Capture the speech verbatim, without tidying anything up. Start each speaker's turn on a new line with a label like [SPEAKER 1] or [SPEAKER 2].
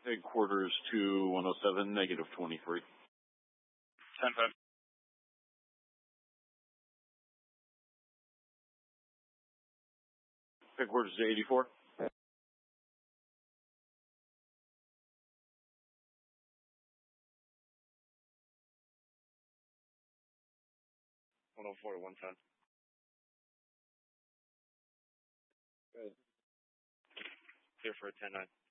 [SPEAKER 1] Headquarters to one oh seven, negative twenty-three.
[SPEAKER 2] ten five.
[SPEAKER 1] Headquarters to eighty-four.
[SPEAKER 2] one oh four to one ten.
[SPEAKER 1] Good.
[SPEAKER 2] Here for a ten nine.